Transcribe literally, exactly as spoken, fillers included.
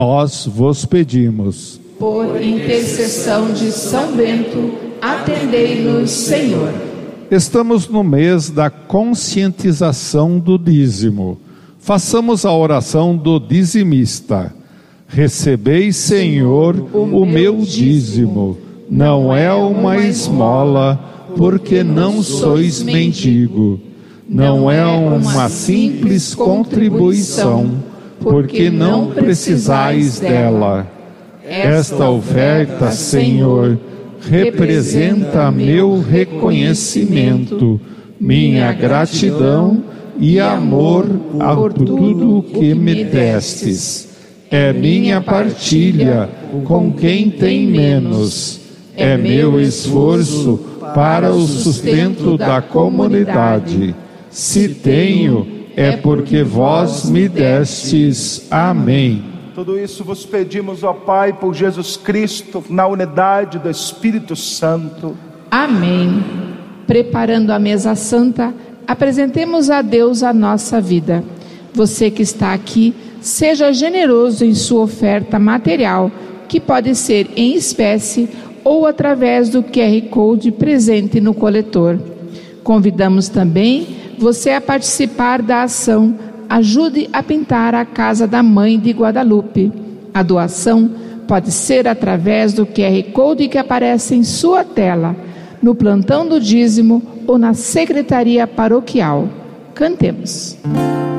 Nós vos pedimos. Por intercessão de São Bento, atendei-nos, Senhor. Estamos no mês da conscientização do dízimo. Façamos a oração do dizimista. Recebei, Senhor, o meu dízimo. Não é uma esmola, porque não sois mendigo. Não é uma simples contribuição, porque não precisais dela. Esta oferta, Senhor, representa meu reconhecimento, minha gratidão e amor por tudo que me destes. É minha partilha com quem tem menos. É meu esforço para o sustento da comunidade. Se tenho, é porque vós me destes. Amém. Tudo isso vos pedimos, ó Pai, por Jesus Cristo, na unidade do Espírito Santo. Amém. Preparando a mesa santa, apresentemos a Deus a nossa vida. Você que está aqui, seja generoso em sua oferta material, que pode ser em espécie ou através do Q R Code presente no coletor. Convidamos também você a participar da ação Ajude a Pintar a Casa da Mãe de Guadalupe. A doação pode ser através do Q R Code que aparece em sua tela, no plantão do dízimo ou na secretaria paroquial. Cantemos.